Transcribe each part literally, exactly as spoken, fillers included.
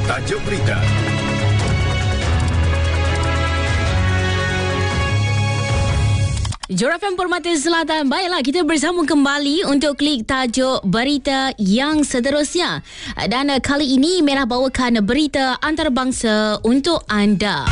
tajuk berita. Johor F M Permata Selatan. Baiklah, kita bersama kembali untuk klik tajuk berita yang seterusnya. Dan uh, kali ini Merah bawakan berita antarabangsa untuk anda.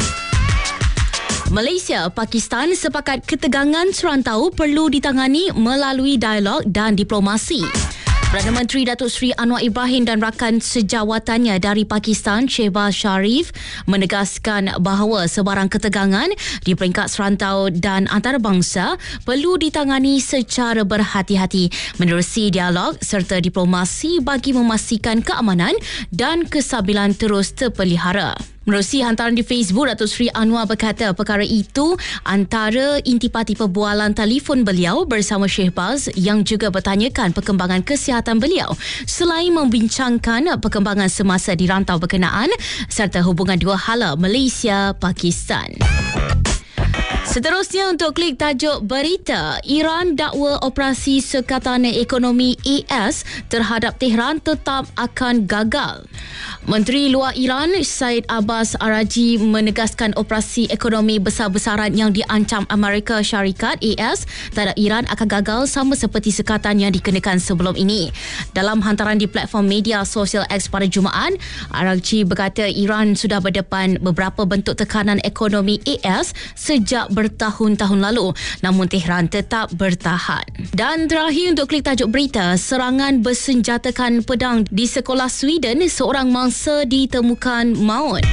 Malaysia, Pakistan sepakat ketegangan serantau perlu ditangani melalui dialog dan diplomasi. Perdana Menteri Datuk Seri Anwar Ibrahim dan rakan sejawatannya dari Pakistan, Shehbaz Sharif, menegaskan bahawa sebarang ketegangan di peringkat serantau dan antarabangsa perlu ditangani secara berhati-hati menerusi dialog serta diplomasi bagi memastikan keamanan dan kestabilan terus terpelihara. Menerusi hantaran di Facebook, Datuk Seri Anwar berkata perkara itu antara intipati perbualan telefon beliau bersama Shehbaz yang juga bertanyakan perkembangan kesihatan beliau selain membincangkan perkembangan semasa di rantau berkenaan serta hubungan dua hala Malaysia-Pakistan. Seterusnya untuk klik tajuk berita, Iran dakwa operasi Sekatan Ekonomi A S terhadap Tehran tetap akan gagal. Menteri Luar Iran Said Abbas Araghchi menegaskan operasi ekonomi besar-besaran yang diancam Amerika Syarikat A S terhadap Iran akan gagal sama seperti sekatan yang dikenakan sebelum ini. Dalam hantaran di platform media sosial X pada Jumaat, Araghchi berkata Iran sudah berdepan beberapa bentuk tekanan ekonomi A S sejak bertahun-tahun lalu, namun Tehran tetap bertahan. Dan terakhir untuk klik tajuk berita, serangan bersenjatakan pedang di sekolah Sweden, seorang mangsa ditemukan maut.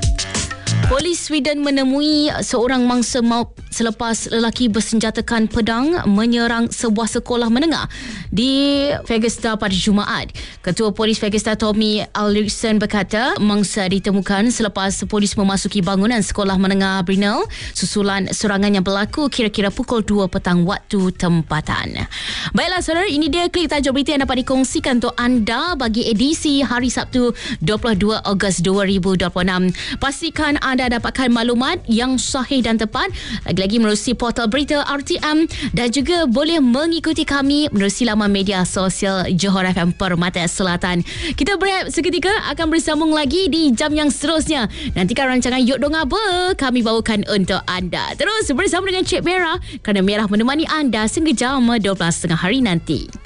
Polis Sweden menemui seorang mangsa maut selepas lelaki bersenjatakan pedang menyerang sebuah sekolah menengah di Fagersta pada Jumaat. Ketua Polis Fagersta Tommy Alriksson berkata mangsa ditemukan selepas polis memasuki bangunan sekolah menengah Brunel susulan serangan yang berlaku kira-kira pukul dua petang waktu tempatan. Baiklah saudara, ini dia klik tajuk berita yang dapat dikongsikan untuk anda bagi edisi hari Sabtu dua puluh dua Ogos dua ribu dua puluh enam. Pastikan anda dapatkan maklumat yang sahih dan tepat lagi-lagi menerusi portal berita R T M dan juga boleh mengikuti kami menerusi laman media sosial Johor F M Permata Selatan. Kita berehat seketika, akan bersambung lagi di jam yang seterusnya. Nantikan rancangan Yuk Dong Apa kami bawakan untuk anda. Terus bersama dengan Cik Merah kerana Merah menemani anda sehingga jam dua belas tiga puluh hari nanti.